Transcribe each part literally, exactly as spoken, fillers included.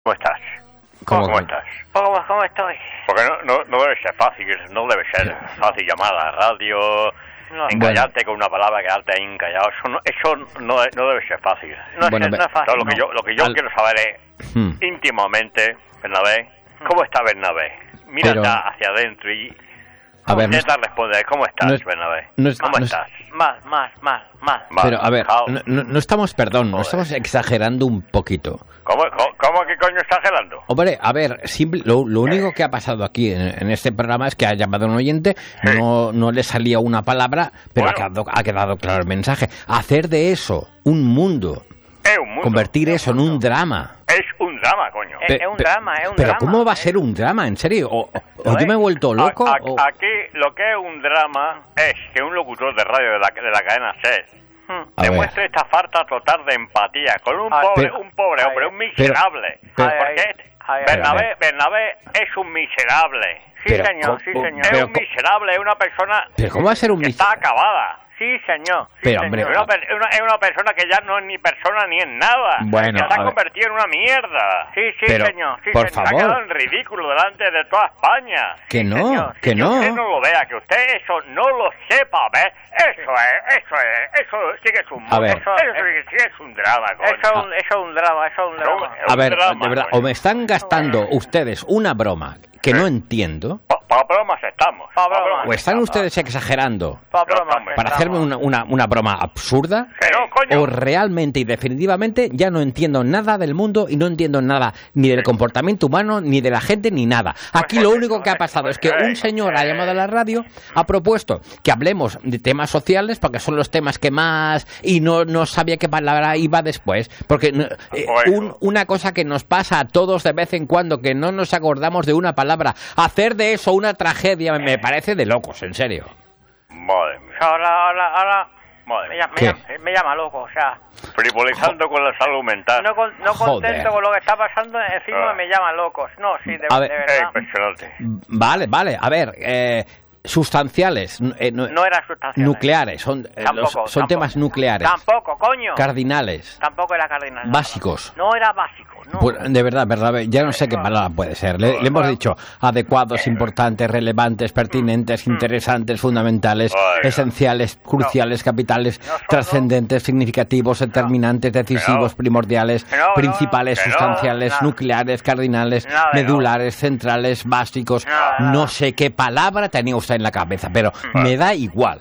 ¿Cómo estás? ¿Cómo, ¿Cómo estás? ¿Cómo, cómo estoy? Porque no, no, no debe ser fácil, no debe ser fácil llamar a la radio, No, encallarte con una palabra, quedarte ahí encallado. Eso no, eso no, no debe ser fácil. no, Bueno, es, no ve- es fácil. Entonces, lo que no. yo, lo que yo Al- quiero saber es, Hmm. íntimamente, Bernabé, ¿cómo está Bernabé? Mírate Pero- hacia adentro y A ver, no, intenta responder. ¿Cómo estás, no es- Bernabé? no es- ¿Cómo no es- estás? Más, más, más, más. Vale, pero a ver, cao. no, no- no estamos, perdón, no Joder. estamos exagerando un poquito. ¿Cómo, cómo, cómo que coño estás gelando? Hombre, a ver, simple- lo, lo único que ha pasado aquí en, en este programa es que ha llamado un oyente, Sí. no, no le salía una palabra, pero ha, Bueno. quedado, ha quedado claro el mensaje. Hacer de eso un mundo, Es un mundo. convertir eso en un drama. Es un drama, coño. Es- es un drama, es un pero drama. ¿cómo va a ser un drama, en serio? ¿O, o- o yo me he vuelto loco? A- a- o- Aquí lo que es un drama es que un locutor de radio de la, de la cadena SER Hmm. A ver. demuestre esta falta total de empatía con un Ay, pobre, pero- un pobre hombre, ay, un miserable. pero- Porque ay, ay, Bernabé, ay. Bernabé es un miserable. Sí, Pero, señor, ¿cómo- sí, cómo- señor. Es pero un co- miserable, es una persona ¿Pero cómo va a ser un que mis- está acabada. Sí, señor. Sí, Pero, señor. hombre, Es una, per- es una- es una persona que ya no es ni persona ni es nada. Bueno, que se a ha ver. convertido en una mierda. Sí, sí, Pero, señor. Sí, por señor. Se ha favor. quedado en ridículo delante de toda España. Que no, señor, que Que no. usted no lo vea, que usted eso no lo sepa, ¿ves? Eso es, eso es, eso sí que es un A ver. eso, eso sí que sí es un drama, coño. Eso es un, eso es un drama, eso es un drama. No, es A un ver, drama, de verdad, coño. o me están gastando ustedes una broma que no entiendo, Pa- Para bromas estamos. Pa' pa' bromas. o están estamos. ustedes exagerando Pa' No, broma, hombre. para estamos. hacerme una, una, una broma absurda, Que no, coño. o realmente y definitivamente ya no entiendo nada del mundo y no entiendo nada ni del comportamiento humano, ni de la gente, ni nada. Aquí lo único que ha pasado es que un señor ha llamado a la radio, ha propuesto que hablemos de temas sociales, porque son los temas que más... y no, no sabía qué palabra iba después, porque no- eh, Bueno. un- una cosa que nos pasa a todos de vez en cuando, que no nos acordamos de una palabra, hacer de eso una tragedia me parece de locos, en serio. Madre mía. Ahora, ahora, ahora... Madre Me mía. llama, me, ¿Qué? llama, me llama loco, o sea... Frivolizando con la salud mental. No, con- no Joder. contento con lo que está pasando, encima Ah. me llama locos. No, sí, de, A ver. de Es verdad. impresionante. Vale, vale, a ver, eh, sustanciales, n- eh, no- No era sustancial. nucleares, son, eh, Tampoco, los- son tampoco. temas nucleares, Tampoco, coño. cardinales, Tampoco era cardinal. no. básicos. No era básico, no. Pues, de verdad, verdad, ya no sé qué palabra puede ser. Le, le hemos dicho adecuados, importantes, relevantes, pertinentes, interesantes, fundamentales, Oiga. esenciales, cruciales, capitales, No, no. trascendentes, significativos, determinantes, decisivos, no. primordiales, Que no, no, principales, que no. sustanciales, Nada. nucleares, cardinales, Nada de no. medulares, centrales, básicos. Nada, nada. No sé qué palabra tenía usted en la cabeza, pero me da igual.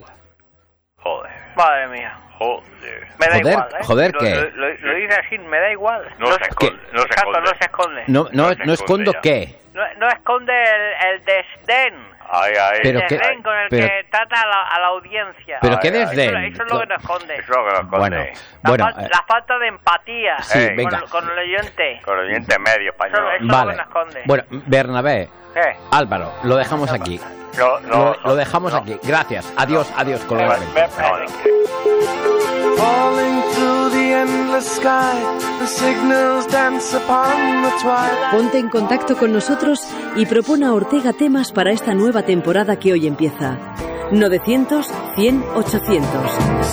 Joder. Madre mía. Joder. Me da Joder, igual, ¿eh? joder, lo, ¿qué? Lo, lo- lo dice así, me da igual. No se esconde, no se Exacto, esconde. no se esconde. No, no, No se no escondo esconde ya. qué. No, no esconde el, el desdén. Ay, ay. Pero el qué- desdén con el pero- que trata a la, a la audiencia. Pero Ay, qué ay, desdén. Eso, eso es lo que no esconde. Eso es lo que nos Bueno, esconde. La, bueno, fal- eh, la falta de empatía sí, Eh, con, venga. con el oyente. Con el diente medio español. Eso- eso- Vale. lo que nos esconde. Bueno, Bernabé, ¿Qué? Álvaro, lo dejamos aquí. No, no, Lo, lo dejamos no. aquí. Gracias. Adiós, adiós, colaborador. No, no. Falling through the endless sky, the signals dance upon the twilight. Ponte en contacto con nosotros y propone a Ortega temas para esta nueva temporada que hoy empieza. novecientos, cien, ochocientos.